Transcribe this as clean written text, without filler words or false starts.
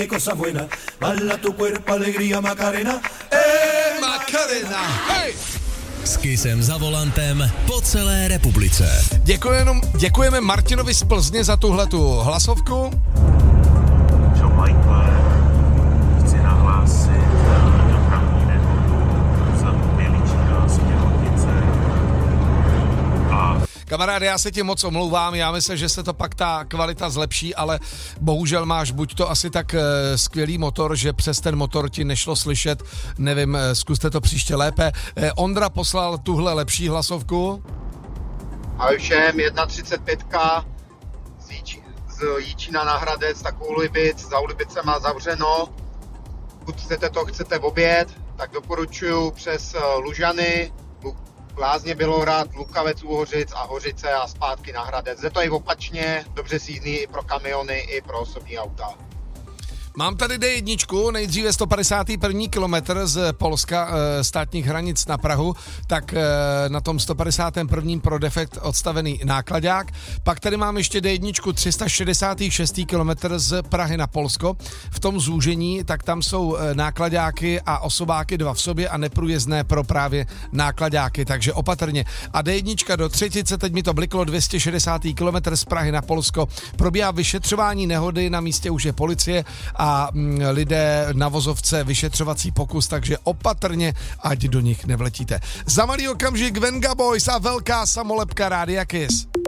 Cosa buena, bala tu cuerpo, alegría, Macarena. Macarena, hej! S Kissem za volantem po celé republice. Děkujeme Martinovi z Plzně za tuhletu hlasovku. Čo Michael, chci nahlásit dopravní nehodu za Běličína z Těhotice. Kamaráde, já se ti moc omlouvám, já myslím, že se to pak ta kvalita zlepší, ale bohužel máš buď to asi tak skvělý motor, že přes ten motor ti nešlo slyšet, nevím, zkuste to příště lépe. Ondra poslal tuhle lepší hlasovku. Ahoj všem, 1.35 z Jíčína na Hradec, tak u Libic, za Ulibicem má zavřeno. Pokud chcete oběd, tak doporučuji přes Lužany, Lázně Bělohrad, Lukavec u Hořic a Hořice a zpátky na Hradec. Jde to i opačně, dobře sídný i pro kamiony, i pro osobní auta. Mám tady D1, nejdříve 151. kilometr z Polska, státních hranic na Prahu, tak na tom 151. pro defekt odstavený nákladák. Pak tady mám ještě D1 366. kilometr z Prahy na Polsko. V tom zúžení, tak tam jsou nákladáky a osobáky dva v sobě a neprůjezdné pro právě nákladáky, takže opatrně. A D1 do třetice, teď mi to bliklo, 260. kilometr z Prahy na Polsko. Probíhá vyšetřování nehody, na místě už je policie a lidé na vozovce vyšetřovací pokus, takže opatrně, ať do nich nevletíte. Za malý okamžik Venga Boys a velká samolepka Rádia Kiss.